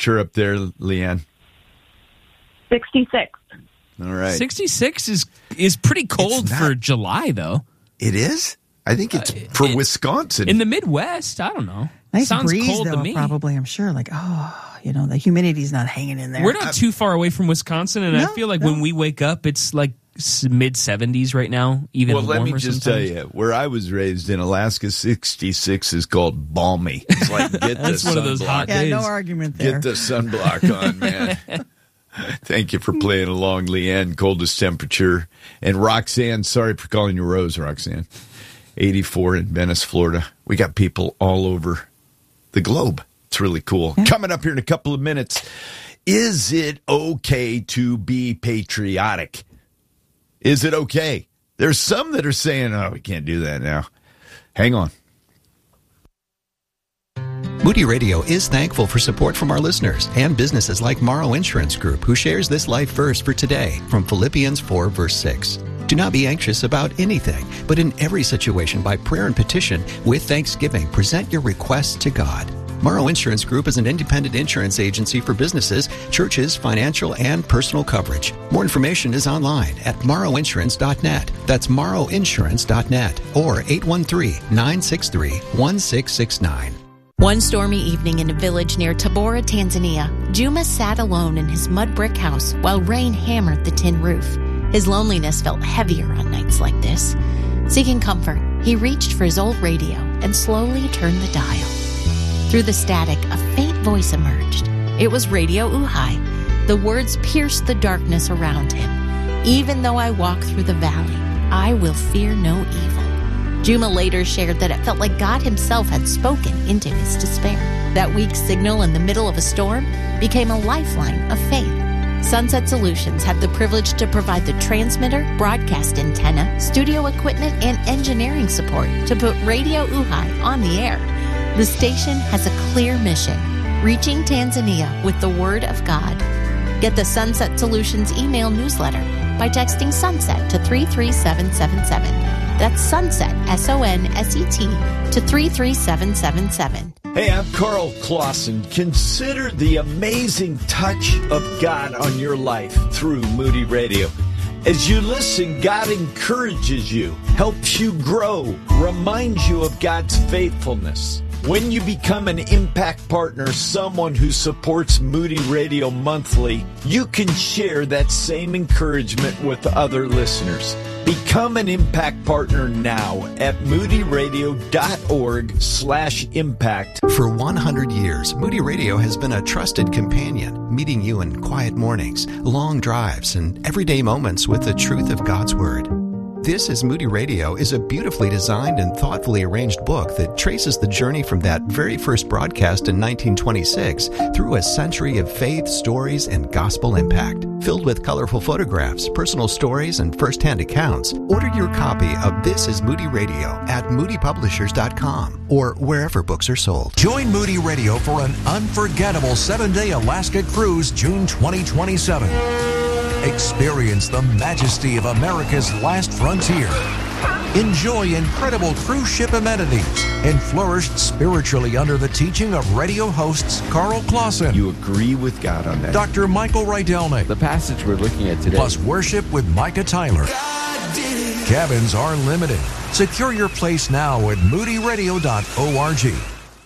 temperature up there, Leanne? 66. All right. 66 is pretty cold for July, though. It is? I think it's for Wisconsin. In the Midwest, I don't know. Nice Sounds breeze, cold though, to me. probably, I'm sure. Like, the humidity's not hanging in there. We're not too far away from Wisconsin, and I feel like when we wake up, it's like mid-70s right now, even warmer. Well, let me just tell you, where I was raised in Alaska, 66 is called balmy. It's like, get That's the one of those sunblock. hot days. no argument there. Get the sunblock on, man. Thank you for playing along, Leanne. Coldest temperature. And Roxanne, sorry for calling you Rose, Roxanne. 84 in Venice, Florida. We got people all over the globe. It's really cool. Yeah. Coming up here in a couple of minutes, is it okay to be patriotic? Is it okay? There's some that are saying, we can't do that now. Hang on. Moody Radio is thankful for support from our listeners and businesses like Morrow Insurance Group, who shares this life verse for today from Philippians 4, verse 6. Do not be anxious about anything, but in every situation, by prayer and petition, with thanksgiving, present your requests to God. Morrow Insurance Group is an independent insurance agency for businesses, churches, financial, and personal coverage. More information is online at morrowinsurance.net. That's morrowinsurance.net or 813-963-1669. One stormy evening in a village near Tabora, Tanzania, Juma sat alone in his mud brick house while rain hammered the tin roof. His loneliness felt heavier on nights like this. Seeking comfort, he reached for his old radio and slowly turned the dial. Through the static, a faint voice emerged. It was Radio Uhai. The words pierced the darkness around him. Even though I walk through the valley, I will fear no evil. Juma later shared that it felt like God himself had spoken into his despair. That weak signal in the middle of a storm became a lifeline of faith. Sunset Solutions had the privilege to provide the transmitter, broadcast antenna, studio equipment, and engineering support to put Radio Uhai on the air. The station has a clear mission, reaching Tanzania with the Word of God. Get the Sunset Solutions email newsletter by texting SUNSET to 33777. That's SUNSET, S-O-N-S-E-T, to 33777. Hey, I'm Carl Clausen. Consider the amazing touch of God on your life through Moody Radio. As you listen, God encourages you, helps you grow, reminds you of God's faithfulness. When you become an Impact Partner, someone who supports Moody Radio monthly, you can share that same encouragement with other listeners. Become an Impact Partner now at moodyradio.org/impact. For 100 years, Moody Radio has been a trusted companion, meeting you in quiet mornings, long drives, and everyday moments with the truth of God's Word. This is Moody Radio is a beautifully designed and thoughtfully arranged book that traces the journey from that very first broadcast in 1926 through a century of faith, stories, and gospel impact. Filled with colorful photographs, personal stories, and first-hand accounts, order your copy of This is Moody Radio at moodypublishers.com or wherever books are sold. Join Moody Radio for an unforgettable 7-day Alaska cruise June 2027. Experience the majesty of America's last frontier. Enjoy incredible cruise ship amenities and flourish spiritually under the teaching of radio hosts Carl Clausen. You agree with God on that? Dr. Michael Rydelnik. The passage we're looking at today. Plus worship with Micah Tyler. Cabins are limited. Secure your place now at moodyradio.org.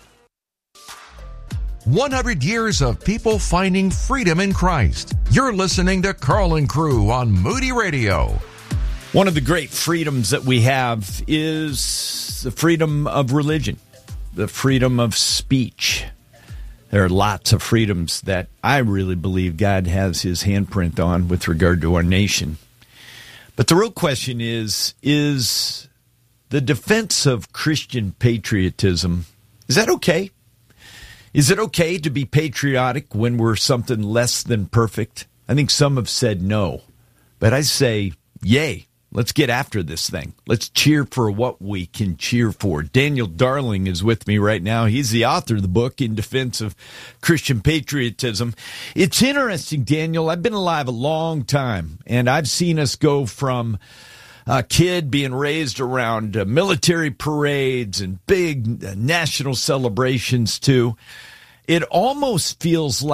100 years of people finding freedom in Christ. You're listening to Carl and Crew on Moody Radio. One of the great freedoms that we have is the freedom of religion, the freedom of speech. There are lots of freedoms that I really believe God has his handprint on with regard to our nation. But the real question is the defense of Christian patriotism, is that okay? Is it okay to be patriotic when we're something less than perfect? I think some have said no, but I say, yay, let's get after this thing. Let's cheer for what we can cheer for. Daniel Darling is with me right now. He's the author of the book, In Defense of Christian Patriotism. It's interesting, Daniel. I've been alive a long time, and I've seen us go from a kid being raised around military parades and big national celebrations to it almost feels like